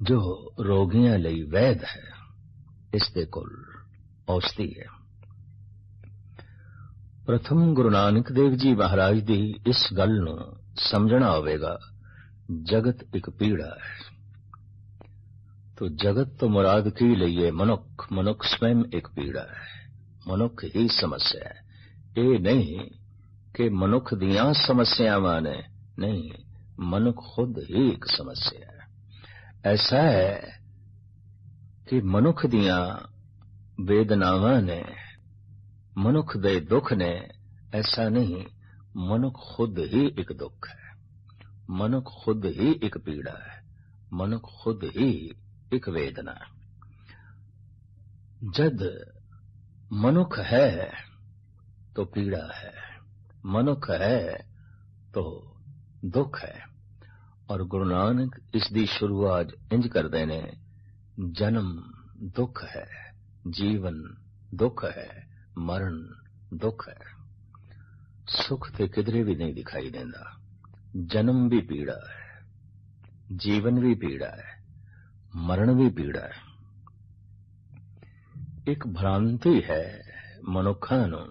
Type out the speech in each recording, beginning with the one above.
जो रोगियां ਲਈ वैद है, इस दे कोल औषधि है। प्रथम गुरु नानक देव जी महाराज दी इस गल नूं समझना होवेगा। जगत एक पीड़ा है, तो जगत तो मुराद की लईए मनुख। मनुख स्वयं एक पीड़ा है, मनुख ही समस्या है। ये नहीं कि मनुख दियां समस्यावां ने, नहीं, मनुख खुद ही एक समस्या है। ऐसा है कि मनुख दियां वेदनावां ने, मनुख दे दुख ने, ऐसा नहीं, मनुख खुद ही एक दुख है, मनुख खुद ही एक पीड़ा है, मनुख खुद ही एक वेदना। जद मनुख है तो पीड़ा है, मनुख है तो दुख है। और गुरु नानक इसकी शुरुआत इंज करते ने, जन्म दुख है, जीवन दुख है, मरण दुख है। सुख ते किधरे भी नहीं दिखाई देता। जन्म भी पीड़ा है, जीवन भी पीड़ा है, मरण भी पीड़ा है। एक भ्रांति है मनुखा नूं,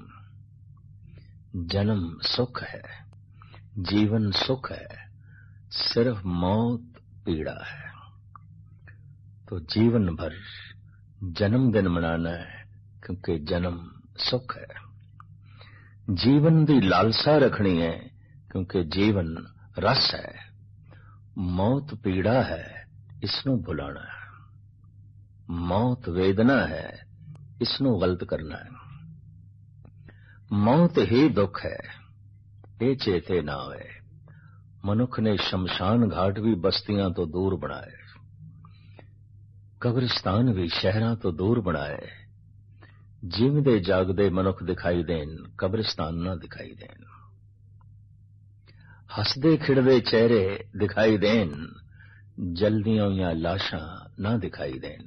जन्म सुख है, जीवन सुख है, सिर्फ मौत पीड़ा है। तो जीवन भर जन्मदिन मनाना है, क्योंकि जन्म सुख है। जीवन की लालसा रखनी है, क्योंकि जीवन रस है। मौत पीड़ा है, इसनों भुलाना है। मौत वेदना है, इसनों गलत करना है। मौत ही दुख है, ये चेते ना होए। मनुख ने शमशान घाट भी बस्तियां तो दूर बनाए, कब्रिस्तान भी शहरां तो दूर बनाए। जीवदे जागदे मनुख दिखाई देन, कब्रिस्तान ना दिखाई देन। हसदे खिड़दे चेहरे दिखाई देन, जल्दियां हुई लाशां ना दिखाई देन।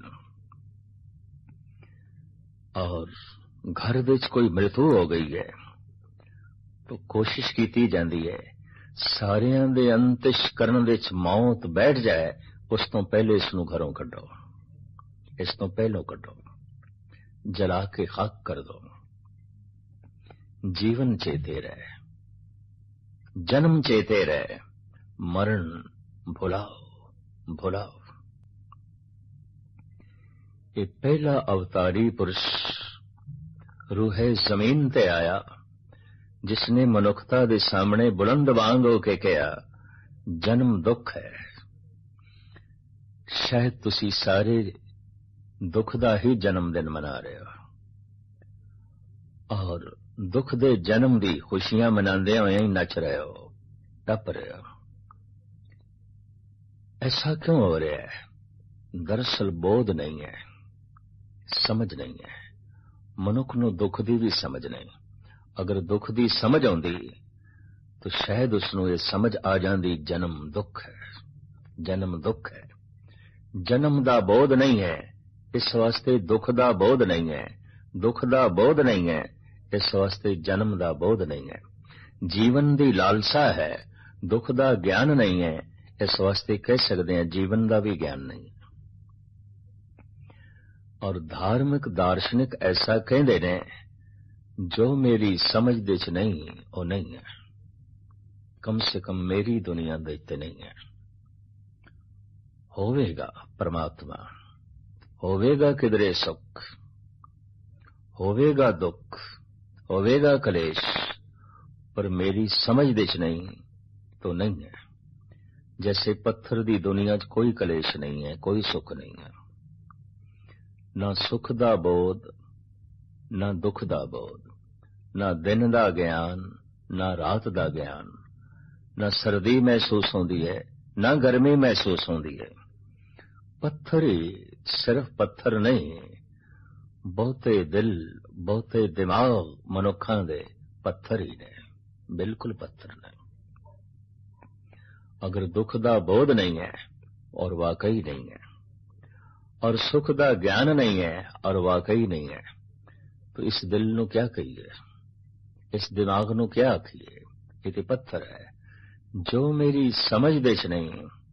और घर विच कोई मृत्यु हो गई है तो कोशिश की जाती है सारियां दे अंतिशकरण विच मौत बैठ जाए, उस तो पहले इसनूं घरों कड्डो, इस तो पहलों कड्डो, जला के खाक कर दो। जीवन चेते रहे, जन्म चेते रहे, मरण भुलाओ भुलाओ। ये पहला अवतारी पुरुष रूहे जमीन ते आया, जिसने मनुखता दे सामने बुलंद वांग होके कहा, जन्म दुख है। शायद तुसी सारे दुख दा ही जन्मदिन मना रहे हो, और दुख दे जन्म दी खुशियां मनांदे हुए ही नच रहे हो, टप रहे हो। ऐसा क्यों हो रहा है? दरअसल बोध नहीं है, समझ नहीं है। मनुख नूं दुख दी भी समझ नहीं। अगर दुख दी समझ आउंदी तो शायद उसनूं ये समझ आ जांदी, जन्म दुख है, जन्म दुख है। जन्म दा बोध नहीं है, इस वास्ते दुख दा बोध नहीं है। दुख दा बोध नहीं है, इस वास्ते जन्म दा बोध नहीं है। जीवन दी लालसा है, दुख दा ज्ञान नहीं है, इस वास्ते कह सकते हैं जीवन दा भी ज्ञान नहीं है। और धार्मिक दार्शनिक ऐसा कहते ने, जो मेरी समझ दे च नहीं वो नहीं है, कम से कम मेरी दुनिया दे ते नहीं है। होवेगा परमात्मा, होवेगा किधरे सुख, होवेगा दुख, होवेगा कलेश, पर मेरी समझ दे च नहीं तो नहीं है। जैसे पत्थर दी दुनिया च कोई कलेश नहीं है, कोई सुख नहीं है। ना सुख दा बोध, ना दुख दा बोध, ना दिन दा ज्ञान, ना रात दा ज्ञान, ना सर्दी महसूस होती है, ना गर्मी महसूस होती है। पत्थर ही सिर्फ पत्थर नहीं, बहुते दिल, बहुते दिमाग मनुखा दे पत्थर ही ने, बिल्कुल पत्थर ने। अगर दुख दा बोध नहीं है और वाकई नहीं है, और सुख दा ज्ञान नहीं है और वाकई नहीं है, तो इस दिल नूं क्या कहिए, इस दिमाग नूं क्या आखिए? ये तो पत्थर है। जो मेरी समझ दे च नहीं